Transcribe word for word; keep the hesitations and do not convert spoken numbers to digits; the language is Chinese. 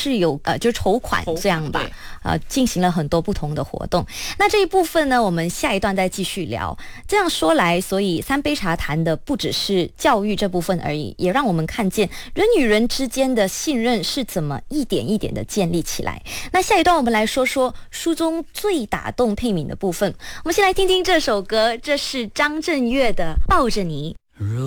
是有呃就筹款这样吧，呃进行了很多不同的活动。那这一部分呢，我们下一段再继续聊。这样说来，所以三杯茶谈的不只是教育这部分而已，也让我们看见人与人之间的信任是怎么一点一点的建立起来。那下一段我们来说说书中最打动佩敏的部分。我们先来听听这首歌，这是张震岳的《抱着你》。